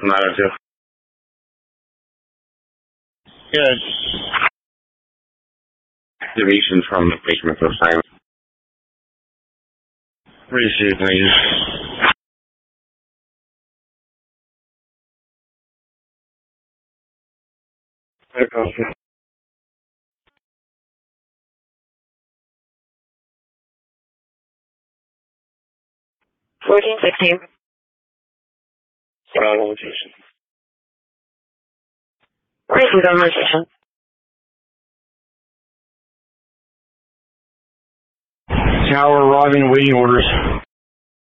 902. Good. Activations from the patient for time. Appreciate it, thank you. Okay. 1416. We're on location. Received on location. Tower arriving, waiting orders.